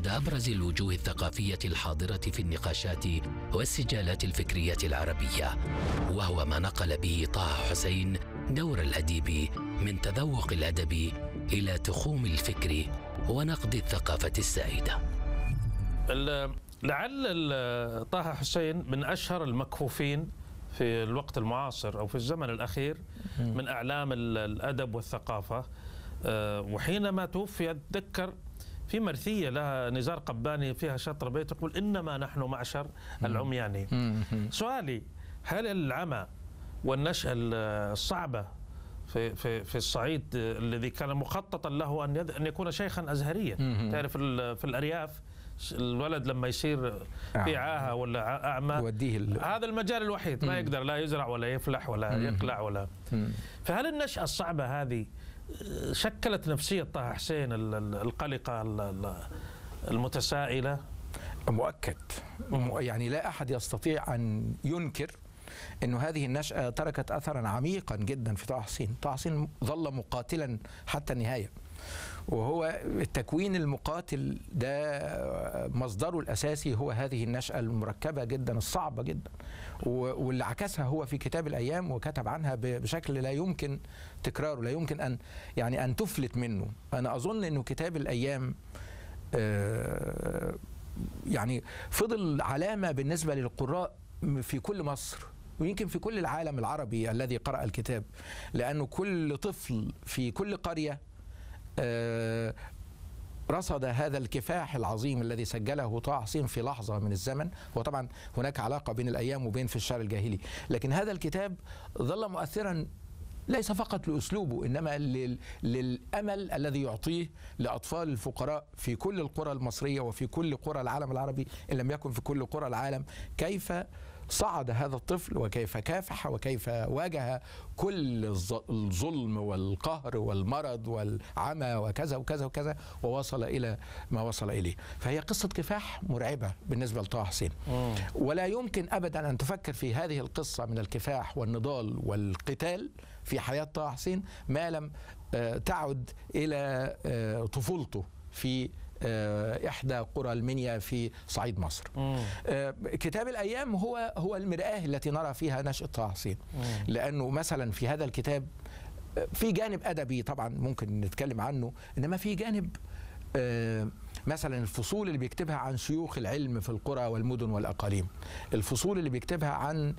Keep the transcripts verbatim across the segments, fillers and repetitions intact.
أحد أبرز الوجوه الثقافية الحاضرة في النقاشات والسجالات الفكرية العربية، وهو ما نقل به طه حسين دور الأديب من تذوق الأدب إلى تخوم الفكر ونقد الثقافة السائدة. لعل طه حسين من أشهر المكفوفين في الوقت المعاصر أو في الزمن الأخير من أعلام الأدب والثقافة، وحينما توفي أتذكر في مرثية لها نزار قباني فيها شطر بيت يقول إنما نحن معشر العمياني. سؤالي، هل العمى والنشأة الصعبة في في في الصعيد الذي كان مخططا له أن أن يكون شيخا أزهريا، تعرف في الأرياف الولد لما يصير في عاهة ولا أعمى هذا المجال الوحيد، ما يقدر لا يزرع ولا يفلح ولا يقلع ولا. فهل النشأة الصعبة هذه شكلت نفسية طه حسين القلقة المتسائلة؟ مؤكد، يعني لا أحد يستطيع أن ينكر أنه هذه النشأة تركت أثرا عميقا جدا في طه حسين. طه حسين ظل مقاتلا حتى النهاية، وهو التكوين المقاتل ده مصدره الأساسي هو هذه النشأة المركبة جدا الصعبة جدا، واللي عكسها هو في كتاب الأيام وكتب عنها بشكل لا يمكن تكراره، لا يمكن أن يعني أن تفلت منه. أنا أظن أنه كتاب الأيام يعني فضل علامة بالنسبة للقراء في كل مصر ويمكن في كل العالم العربي الذي قرأ الكتاب، لأنه كل طفل في كل قرية رصد هذا الكفاح العظيم الذي سجله طه حسين في لحظة من الزمن. وطبعا هناك علاقة بين الأيام وبين في الشعر الجاهلي، لكن هذا الكتاب ظل مؤثرا ليس فقط لأسلوبه إنما للأمل الذي يعطيه لأطفال الفقراء في كل القرى المصرية وفي كل قرى العالم العربي إن لم يكن في كل قرى العالم، كيف صعد هذا الطفل وكيف كافح وكيف واجه كل الظلم والقهر والمرض والعمى وكذا وكذا وكذا ووصل إلى ما وصل إليه. فهي قصة كفاح مرعبة بالنسبة لطه حسين، ولا يمكن أبدا أن تفكر في هذه القصة من الكفاح والنضال والقتال في حياة طه حسين ما لم تعد إلى طفولته في إحدى قرى المنيا في صعيد مصر. مم. كتاب الأيام هو هو المرآة التي نرى فيها نشأة طه حسين، لأنه مثلا في هذا الكتاب في جانب أدبي طبعا ممكن نتكلم عنه، إنما في جانب مثلا الفصول اللي بيكتبها عن شيوخ العلم في القرى والمدن والأقاليم، الفصول اللي بيكتبها عن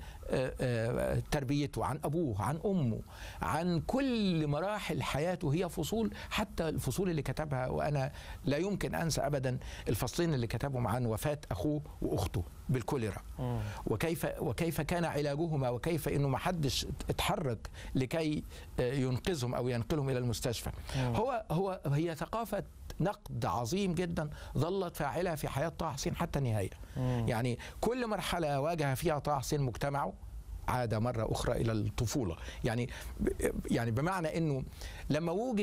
تربيته، عن أبوه، عن أمه، عن كل مراحل حياته، هي فصول، حتى الفصول اللي كتبها وأنا لا يمكن أنسى أبدا الفصلين اللي كتبهم عن وفاة أخوه وأخته بالكوليرا، وكيف وكيف كان علاجهما، وكيف إنه ما حدش اتحرك لكي ينقذهم أو ينقلهم إلى المستشفى. هو هو هي ثقافة نقد عظيم جدا ظلت فاعلة في حياة طه حسين حتى النهاية. مم. يعني كل مرحلة واجه فيها طه حسين مجتمعه عاد مرة أخرى إلى الطفولة، يعني يعني بمعنى أنه لما وجه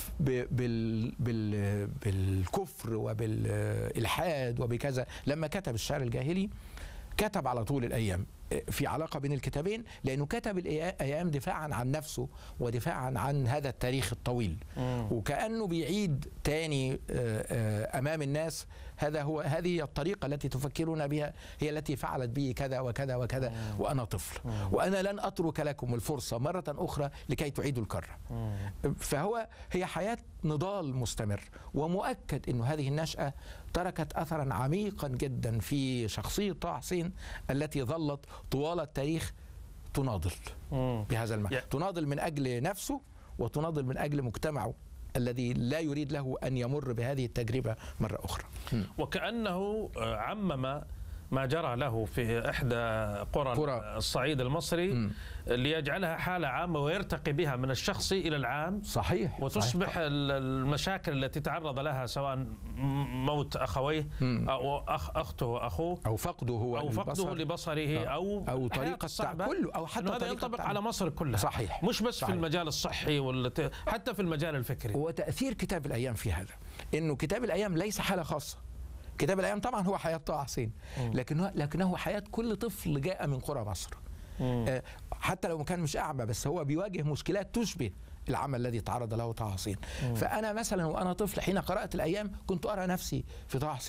بال بال بالكفر وبالإلحاد وبكذا، لما كتب الشعر الجاهلي كتب على طول الأيام، في علاقة بين الكتابين، لأنه كتب الأيام دفاعا عن نفسه ودفاعا عن هذا التاريخ الطويل. مم. وكأنه بيعيد تاني أمام الناس هذا هو هذه الطريقة التي تفكرون بها هي التي فعلت بي كذا وكذا وكذا. مم. وأنا طفل. مم. وأنا لن أترك لكم الفرصة مرة أخرى لكي تعيدوا الكرة. مم. فهو هي حياة نضال مستمر، ومؤكد أنه هذه النشأة تركت أثرا عميقا جدا في شخصية طه حسين التي ظلت طوال التاريخ تناضل مم. بهذا المعنى، yeah. تناضل من أجل نفسه وتناضل من أجل مجتمعه الذي لا يريد له أن يمر بهذه التجربة مرة أخرى. مم. وكأنه عمم ما جرى له في إحدى قرى, قرى. الصعيد المصري مم. ليجعلها حالة عامة ويرتقي بها من الشخصي إلى العام. صحيح. وتصبح صحيح. المشاكل التي تعرض لها سواء موت أخويه مم. أو أخ أخته وأخوه أو فقده هو أو فقده لبصره أو أو طريقة صعبة كله، أو حتى هذا ينطبق على مصر كلها. صحيح. مش بس صحيح. في المجال الصحي والت... حتى في المجال الفكري. وتأثير كتاب الأيام في هذا إنه كتاب الأيام ليس حالة خاصة. كتاب الأيام طبعا هو حياة طه حسين، لكنه لكنه حياة كل طفل جاء من قرى مصر. آه حتى لو كان مش أعمى، بس هو بيواجه مشكلات تشبه العمل الذي تعرض له طه حسين. فأنا مثلا وأنا طفل حين قرأت الأيام كنت أرى نفسي في طه حسين.